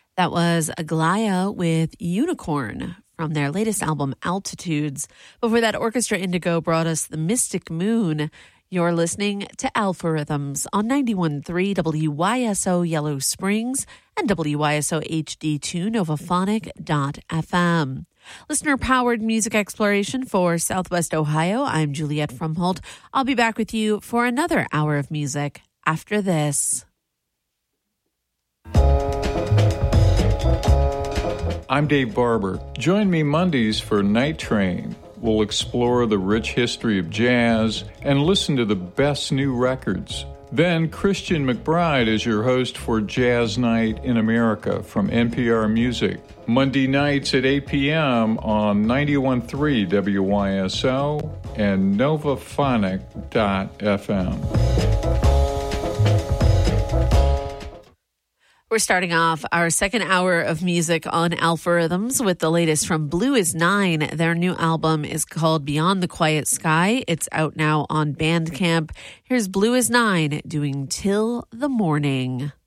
That was Aglaya with Unicorn from their latest album, Altitudes. Before that, Orchestra Indigo brought us The Mystic Moon. You're listening to Alpha Rhythms on 91.3 WYSO Yellow Springs and WYSO HD2 Novaphonic.fm. Listener-powered music exploration for Southwest Ohio. I'm Juliette Frumhold. I'll be back with you for another hour of music after this. I'm Dave Barber. Join me Mondays for Night Train. We'll explore the rich history of jazz and listen to the best new records. Then Christian McBride is your host for Jazz Night in America from NPR Music. Monday nights at 8 p.m. on 91.3 WYSO and Novaphonic.fm. We're starting off our second hour of music on Alpha Rhythms with the latest from Blue is Nine. Their new album is called Beyond the Quiet Sky. It's out now on Bandcamp. Here's Blue is Nine doing Till the Morning.